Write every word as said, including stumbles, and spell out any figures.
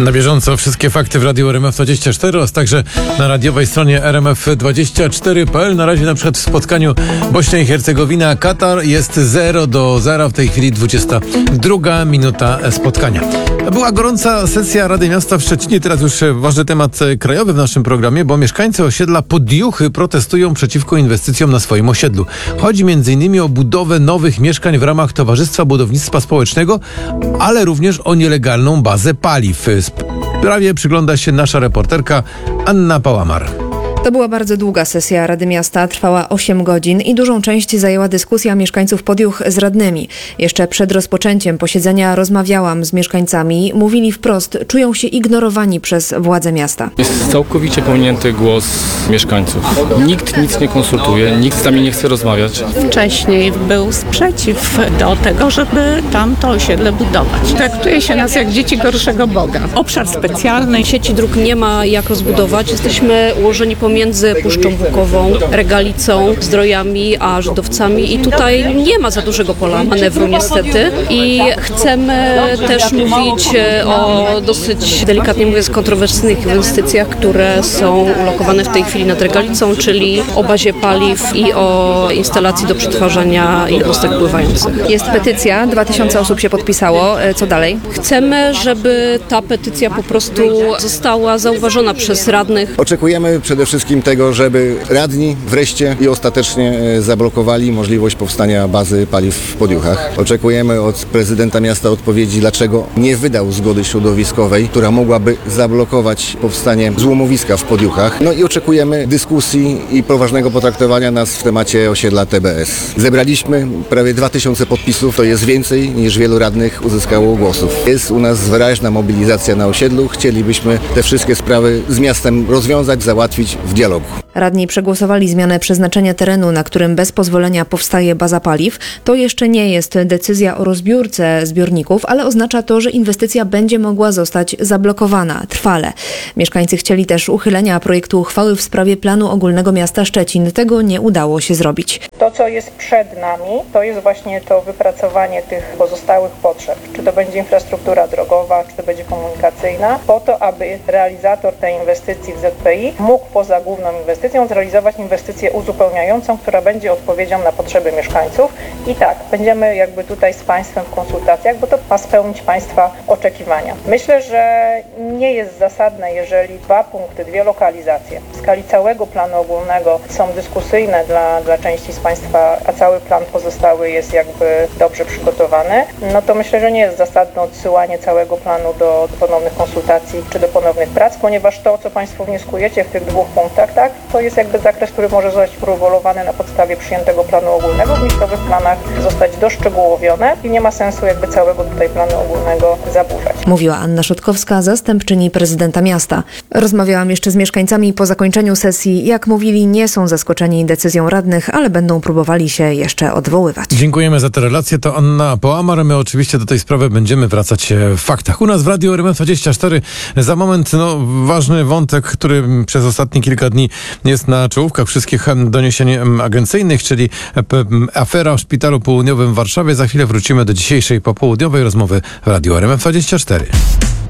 Na bieżąco wszystkie fakty w Radiu R M F dwadzieścia cztery oraz także na radiowej stronie R M F dwadzieścia cztery kropka p l. Na razie na przykład w spotkaniu Bośnia i Hercegowina Katar jest zero do zera. W tej chwili dwudziesta druga minuta spotkania. Była gorąca sesja Rady Miasta w Szczecinie. Teraz już ważny temat krajowy w naszym programie, bo mieszkańcy osiedla Podjuchy protestują przeciwko inwestycjom na swoim osiedlu. Chodzi między innymi o budowę nowych mieszkań w ramach Towarzystwa Budownictwa Społecznego, ale również o nielegalną bazę paliw. Sprawie przygląda się nasza reporterka Anna Pałamar. To była bardzo długa sesja Rady Miasta, trwała osiem godzin i dużą część zajęła dyskusja mieszkańców Podjuch z radnymi. Jeszcze przed rozpoczęciem posiedzenia rozmawiałam z mieszkańcami. Mówili wprost, czują się ignorowani przez władze miasta. Jest całkowicie pominięty głos mieszkańców. Nikt nic nie konsultuje, nikt z nami nie chce rozmawiać. Wcześniej był sprzeciw do tego, żeby tam to osiedle budować. Traktuje się nas jak dzieci gorszego Boga. Obszar specjalny. Sieci dróg nie ma jak rozbudować. Jesteśmy ułożeni pomiędzy Puszczą Bukową, Regalicą, Zdrojami a Żydowcami i tutaj nie ma za dużego pola manewru niestety i chcemy też mówić o dosyć, delikatnie mówiąc, kontrowersyjnych inwestycjach, które są ulokowane w tej chwili nad Regalicą, czyli o bazie paliw i o instalacji do przetwarzania jednostek pływających. Jest petycja, dwa tysiące osób się podpisało. Co dalej? Chcemy, żeby ta petycja po prostu została zauważona przez radnych. Oczekujemy przede wszystkim tego, żeby radni wreszcie i ostatecznie zablokowali możliwość powstania bazy paliw w Podjuchach. Oczekujemy od prezydenta miasta odpowiedzi, dlaczego nie wydał zgody środowiskowej, która mogłaby zablokować powstanie złomowiska w Podjuchach. No i oczekujemy dyskusji i poważnego potraktowania nas w temacie osiedla T B S. Zebraliśmy prawie dwa tysiące podpisów, to jest więcej niż wielu radnych uzyskało głosów. Jest u nas wyraźna mobilizacja na osiedlu. Chcielibyśmy te wszystkie sprawy z miastem rozwiązać, załatwić w dialogu. Radni przegłosowali zmianę przeznaczenia terenu, na którym bez pozwolenia powstaje baza paliw. To jeszcze nie jest decyzja o rozbiórce zbiorników, ale oznacza to, że inwestycja będzie mogła zostać zablokowana trwale. Mieszkańcy chcieli też uchylenia projektu uchwały w sprawie planu ogólnego miasta Szczecin. Tego nie udało się zrobić. To, co jest przed nami, to jest właśnie to wypracowanie tych pozostałych potrzeb. Czy to będzie infrastruktura drogowa, czy to będzie komunikacyjna, po to, aby realizator tej inwestycji w Z P I mógł poza główną inwestycją zrealizować inwestycję uzupełniającą, która będzie odpowiedzią na potrzeby mieszkańców. I tak, będziemy jakby tutaj z Państwem w konsultacjach, bo to ma spełnić Państwa oczekiwania. Myślę, że nie jest zasadne, jeżeli dwa punkty, dwie lokalizacje w skali całego planu ogólnego są dyskusyjne dla, dla części z Państwa, a cały plan pozostały jest jakby dobrze przygotowany, no to myślę, że nie jest zasadne odsyłanie całego planu do, do ponownych konsultacji czy do ponownych prac, ponieważ to, co Państwo wnioskujecie w tych dwóch punktach, tak, to jest jakby zakres, który może zostać uregulowany na podstawie przyjętego planu ogólnego. W miejscowych planach zostać doszczegółowione i nie ma sensu jakby całego tutaj planu ogólnego zaburzać. Mówiła Anna Szotkowska, zastępczyni prezydenta miasta. Rozmawiałam jeszcze z mieszkańcami po zakończeniu sesji. Jak mówili, nie są zaskoczeni decyzją radnych, ale będą próbowali się jeszcze odwoływać. Dziękujemy za tę relację. To Anna Pałamar. My oczywiście do tej sprawy będziemy wracać w faktach. U nas w Radiu R M F dwadzieścia cztery za moment no, ważny wątek, który przez ostatnie kilka dni jest na czołówkach wszystkich doniesień agencyjnych, czyli afera w Szpitalu Południowym w Warszawie. Za chwilę wrócimy do dzisiejszej popołudniowej rozmowy w Radiu R M F dwadzieścia cztery.